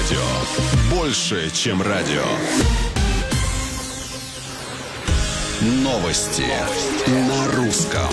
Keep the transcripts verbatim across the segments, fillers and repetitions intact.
радио. Больше, чем радио. Новости на русском.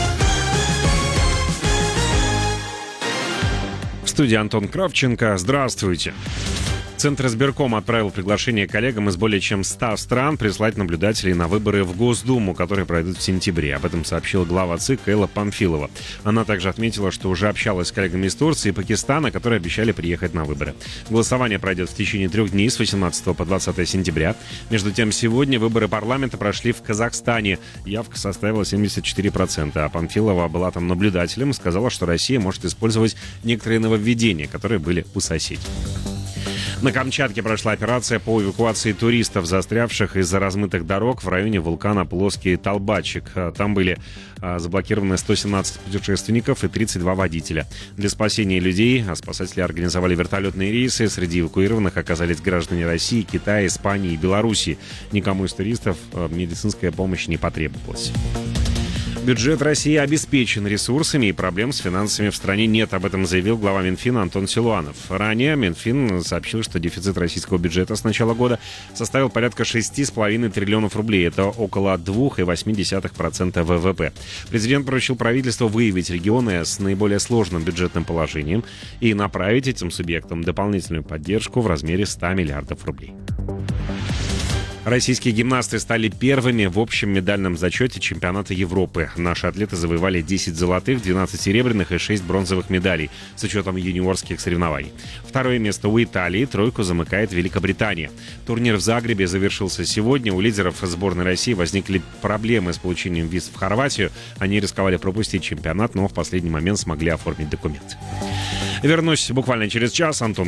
В студии Антон Кравченко. Здравствуйте. Центр избиркома отправил приглашение коллегам из более чем ста стран прислать наблюдателей на выборы в Госдуму, которые пройдут в сентябре. Об этом сообщила глава ЦИК Элла Памфилова. Она также отметила, что уже общалась с коллегами из Турции и Пакистана, которые обещали приехать на выборы. Голосование пройдет в течение трех дней с восемнадцатого по двадцатое сентября. Между тем, сегодня выборы парламента прошли в Казахстане. Явка составила семьдесят четыре процента, а Памфилова была там наблюдателем и сказала, что Россия может использовать некоторые нововведения, которые были у соседей. На Камчатке прошла операция по эвакуации туристов, застрявших из-за размытых дорог в районе вулкана Плоский Толбачик. Там были заблокированы сто семнадцать путешественников и тридцать два водителя. Для спасения людей спасатели организовали вертолетные рейсы. Среди эвакуированных оказались граждане России, Китая, Испании и Белоруссии. Никому из туристов медицинская помощь не потребовалась. Бюджет России обеспечен ресурсами и проблем с финансами в стране нет. Об этом заявил глава Минфина Антон Силуанов. Ранее Минфин сообщил, что дефицит российского бюджета с начала года составил порядка шесть целых пять десятых триллионов рублей. Это около два целых восемь десятых процента ВВП. Президент поручил правительству выявить регионы с наиболее сложным бюджетным положением и направить этим субъектам дополнительную поддержку в размере ста миллиардов рублей. Российские гимнасты стали первыми в общем медальном зачете чемпионата Европы. Наши атлеты завоевали десять золотых, двенадцать серебряных и шесть бронзовых медалей с учетом юниорских соревнований. Второе место у Италии, тройку замыкает Великобритания. Турнир в Загребе завершился сегодня. У лидеров сборной России возникли проблемы с получением виз в Хорватию. Они рисковали пропустить чемпионат, но в последний момент смогли оформить документы. Вернусь буквально через час. Антон